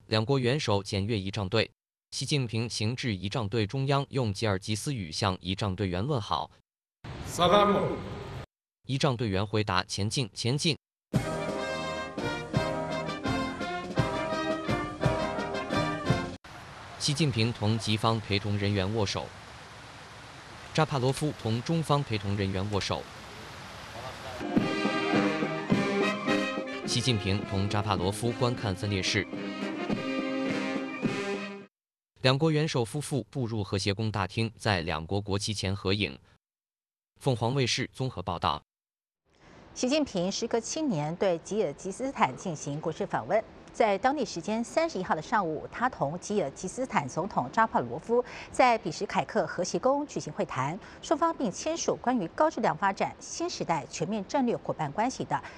两国元首检阅仪仗队。习近平行至仪仗队中央，用吉尔吉斯语向仪仗队员问好。仪仗队员回答：“前进，前进。”习近平同吉方陪同人员握手。扎帕罗夫同中方陪同人员握手。习近平同扎帕罗夫观看分列式。两国元首夫妇步入和谐宫大厅，在两国国旗前合影。凤凰卫视综合报道。 习近平时隔7年对吉尔吉斯斯坦进行国事访问。在当地时间31号的上午，他同吉尔吉斯斯坦总统扎帕罗夫在比什凯克和谐宫举行会谈，双方并签署关于高质量发展新时代全面战略伙伴关系的